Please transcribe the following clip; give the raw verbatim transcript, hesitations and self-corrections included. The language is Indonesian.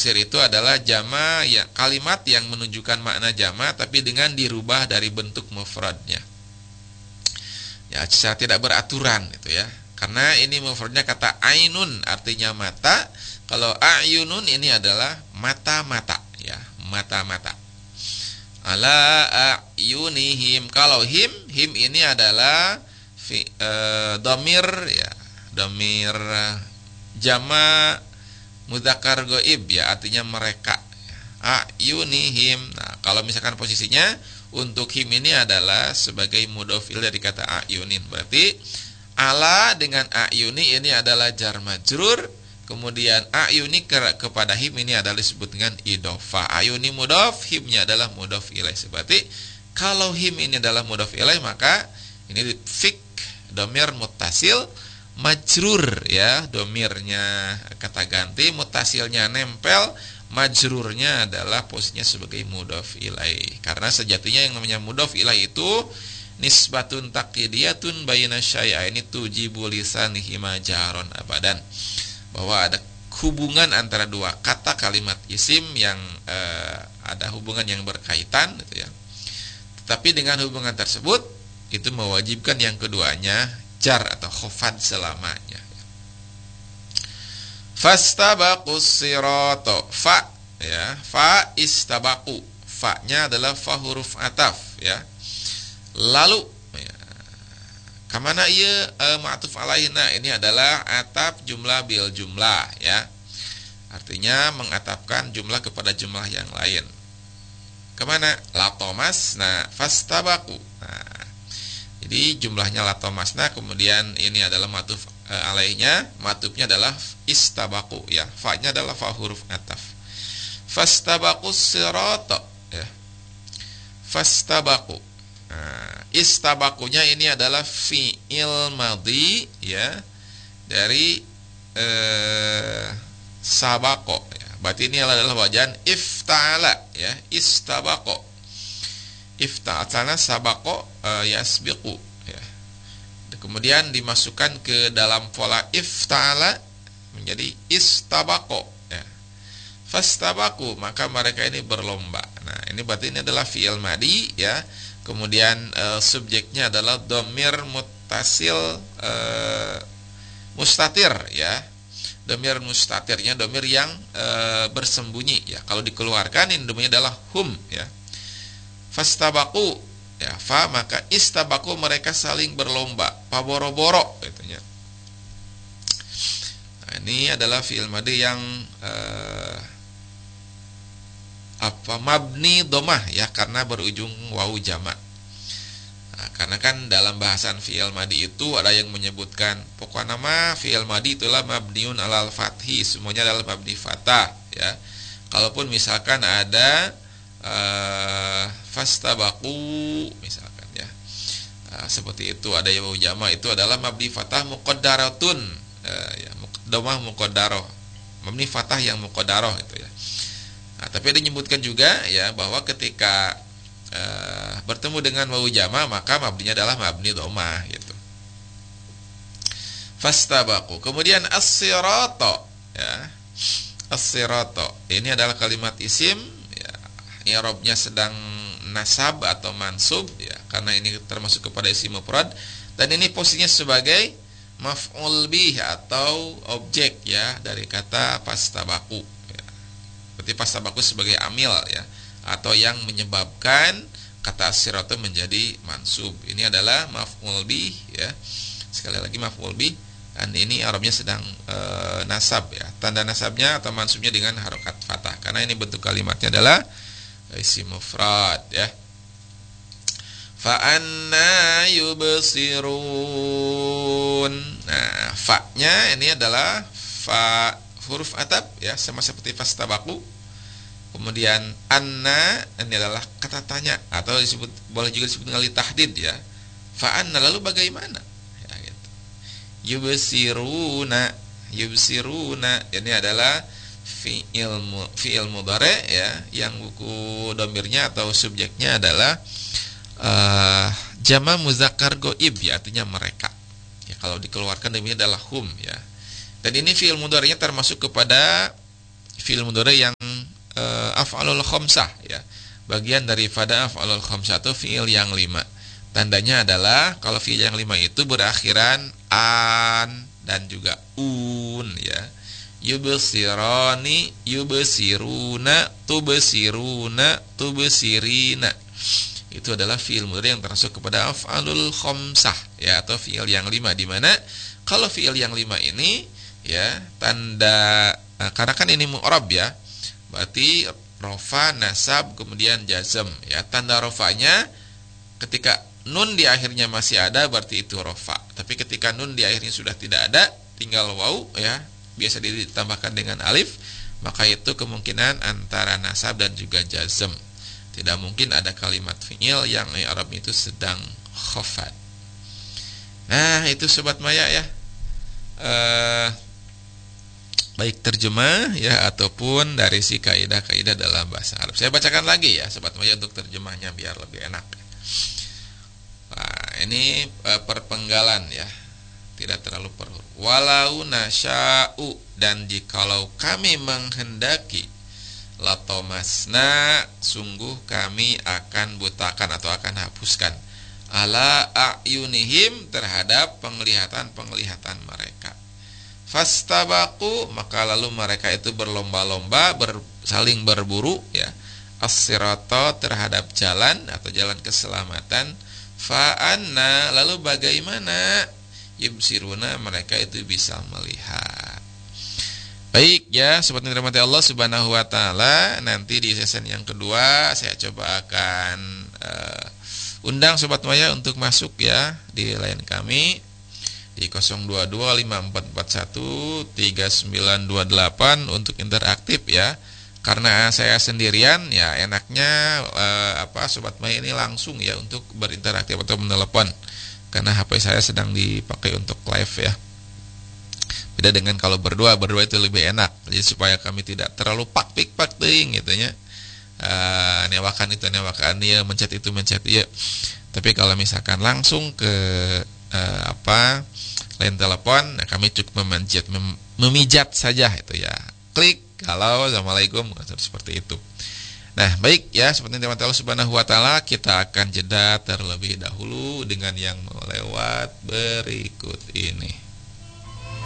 taksir itu adalah jama ya, kalimat yang menunjukkan makna jama tapi dengan dirubah dari bentuk mufradnya. Ya, secara tidak beraturan gitu ya. Karena ini mufradnya kata ainun artinya mata. Kalau ayunun ini adalah mata-mata ya, mata-mata. Ala ayunihim. Kalau him, him ini adalah fi, e, domir ya, domir jama mudzakkar ghaib ya, artinya mereka. Ayunihim. Nah, kalau misalkan posisinya untuk him ini adalah sebagai mudhof ilaih dari kata ayunin. Berarti ala dengan ayuni ini adalah jar majrur. Kemudian ayuni ke, kepada him ini adalah disebut dengan idhofah. Ayuni mudhof, himnya adalah mudhof ilaih. Berarti kalau him ini adalah mudhof ilaih, maka ini fik domir muttasil majrur ya, domirnya kata ganti, mutasilnya nempel, majrurnya adalah posisinya sebagai mudhof ilaih. Karena sejatinya yang namanya mudhof ilaih itu nisbatun taqidiyatun baina syai'aini tujibu lisanihi majaron abadan. Bahwa ada hubungan antara dua kata kalimat isim yang eh, ada hubungan yang berkaitan gitu ya. Tetapi dengan hubungan tersebut itu mewajibkan yang keduanya jar atau khofad selamanya. Fastabaqus sirata, fa ya, fa istabaqu. Fa-nya adalah fa huruf ataf ya. Lalu ya, kamana ieu e, ma'tuf alaihna, ini adalah ataf jumlah bil jumlah ya. Artinya mengatafkan jumlah kepada jumlah yang lain. Kemana? Latomas. Nah, fastabaqu. Nah, jadi jumlahnya latomasna, kemudian ini adalah matuf e, alaihnya, matufnya adalah istabaku ya, fa-nya adalah fa huruf ataf. Fastabaqus sirata ya. Fastabaku. Nah, istabakunya ini adalah fi'il madhi ya, dari eh, sabako ya. Berarti ini adalah wajan ifta'ala ya, istabako. Ifta'ala sabako uh, yasbiqu ya. Kemudian dimasukkan ke dalam pola ifta'ala menjadi istabako ya. Fastabaku, maka mereka ini berlomba. Nah, ini berarti ini adalah fi'il madi ya. Kemudian uh, subjeknya adalah dhamir muttasil uh, mustatir ya. Dhamir mustatirnya dhamir yang uh, bersembunyi ya. Kalau dikeluarkan ini dhamirnya adalah hum ya. Fastabaku ya, fa maka istabaku, mereka saling berlomba, paboro-boro gitu ya. Nah, ini adalah fi'il madhi yang eh, apa mabni domah ya, karena berujung wawu jamak. Nah, karena kan dalam bahasan fi'il madhi itu ada yang menyebutkan pokok nama fi'il madhi itulah mabniun alal fathi, semuanya adalah mabni fathah ya. Kalaupun misalkan ada Uh, fastabaku misalkan ya, uh, seperti itu ada yang wawu jama, itu adalah mabni fathah muqaddaratun uh, ya, domah muqaddarah, mabni fathah yang muqaddarah itu ya. Nah, tapi ada menyebutkan juga ya bahwa ketika uh, bertemu dengan wawu jama maka mabninya adalah mabni domah gitu. Fastabaku. Kemudian as-sirata ya, as-sirata ini adalah kalimat isim. I'rabnya sedang nasab atau mansub ya, karena ini termasuk kepada isim mufrad, dan ini posisinya sebagai maf'ul bih atau objek ya dari kata fastabaku ya. Berarti fastabaku sebagai amil ya, atau yang menyebabkan kata as-sirata menjadi mansub. Ini adalah maf'ul bih ya. Sekali lagi maf'ul bih, dan ini i'rabnya sedang e, nasab ya. Tanda nasabnya atau mansubnya dengan harokat fathah, karena ini bentuk kalimatnya adalah isim mufrad ya. Fa anna yubsirun. Nah, fa-nya ini adalah fa huruf ataf ya, sama seperti fastabaku. Kemudian anna ini adalah kata tanya, atau disebut boleh juga disebut dengan li tahdid ya. Fa anna, lalu bagaimana? Ya gitu. Yubsiruna, yubsiruna ini adalah fi'il fi'il mudhari ya, yang buku domirnya atau subjeknya adalah uh, jama muzakkar ghaib ya, artinya mereka ya. Kalau dikeluarkan domirnya adalah hum ya. Dan ini fi'il mudhari'nya termasuk kepada fi'il mudhari yang uh, af'alul khamsah ya. Bagian daripada af'alul khamsah atau fi'il yang lima. Tandanya adalah kalau fi'il yang lima itu berakhiran an dan juga un ya. Yubsirani, yubsiruna, tubsiruna, tubsirina. Itu adalah fi'il mudhari yang termasuk kepada af'alul khamsah ya, atau fi'il yang lima, di mana kalau fi'il yang lima ini ya tanda, nah, karena kan ini mu'rab ya, berarti rofa, nasab, kemudian jazm ya. Tanda rofanya ketika nun di akhirnya masih ada, berarti itu rofa. Tapi ketika nun di akhirnya sudah tidak ada, tinggal waw ya, biasa ditambahkan dengan alif, maka itu kemungkinan antara nasab dan juga jazm. Tidak mungkin ada kalimat fi'il yang i'rab itu sedang khafad. Nah, itu sobat Maya ya. Uh, baik terjemah ya ataupun dari si kaidah-kaidah dalam bahasa Arab. Saya bacakan lagi ya sobat Maya untuk terjemahnya biar lebih enak. Nah, ini uh, perpenggalan ya. Tidak terlalu perlu. Walau nasya'u, dan jikalau kami menghendaki, latomasna, sungguh kami akan butakan atau akan hapuskan, ala a'yunihim, terhadap penglihatan-penglihatan mereka. Fastabaku, maka lalu mereka itu berlomba-lomba, ber, saling berburu ya, as-sirata, terhadap jalan atau jalan keselamatan. Fa'anna, lalu bagaimana, yubsiruna, mereka itu bisa melihat. Baik ya, sobat yang dirahmati Allah Subhanahu wa taala, nanti di sesi yang kedua saya coba akan uh, undang sobat Maya untuk masuk ya di line kami di nol dua dua lima empat empat satu tiga sembilan dua delapan untuk interaktif ya. Karena saya sendirian ya, enaknya eh, apa sobat Maya ini langsung ya untuk berinteraktif atau menelepon, karena H P saya sedang dipakai untuk live ya. Beda dengan kalau berdua, berdua itu lebih enak. Jadi supaya kami tidak terlalu pak-pik pak-ting gitu ya. Uh, newakan itu newakan dia, mencet itu mencet ya. Tapi kalau misalkan langsung ke uh, apa line telepon, nah kami cukup memanjat, mem- memijat saja itu ya. Klik, halo, assalamualaikum, seperti itu. Nah, baik ya, seperti yang Allah Subhanahu wa taala, kita akan jeda terlebih dahulu dengan yang melewat berikut ini.